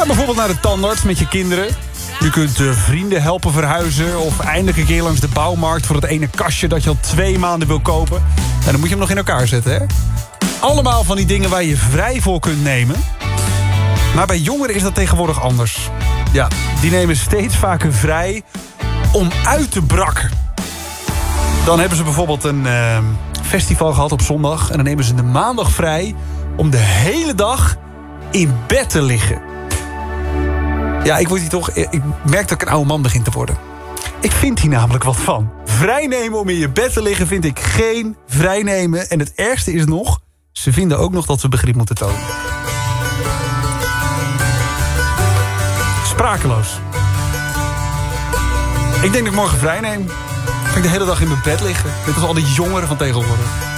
Ga bijvoorbeeld naar de tandarts met je kinderen. Je kunt vrienden helpen verhuizen. Of eindelijk een keer langs de bouwmarkt voor het ene kastje dat je al 2 maanden wil kopen. En dan moet je hem nog in elkaar zetten, hè? Allemaal van die dingen waar je vrij voor kunt nemen. Maar bij jongeren is dat tegenwoordig anders. Ja, die nemen steeds vaker vrij om uit te brakken. Dan hebben ze bijvoorbeeld een festival gehad op zondag. En dan nemen ze de maandag vrij om de hele dag in bed te liggen. Ja, ik merk dat ik een oude man begin te worden. Ik vind hier namelijk wat van. Vrijnemen om in je bed te liggen vind ik geen vrijnemen. En het ergste is nog, ze vinden ook nog dat ze begrip moeten tonen. Sprakeloos. Ik denk dat ik morgen vrij neem. Ga ik de hele dag in mijn bed liggen. Net als al die jongeren van tegenwoordig.